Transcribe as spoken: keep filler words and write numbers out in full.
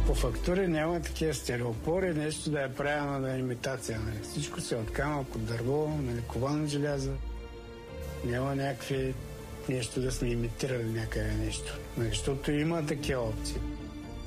По фактури няма такива стереопори, нещо да е правилно да е имитация. Нали. Всичко се от камък, от дърво, нали, ковано желязо. Няма някакви нещо да сме имитирали някъде нещо. Нали, защото има такива опции.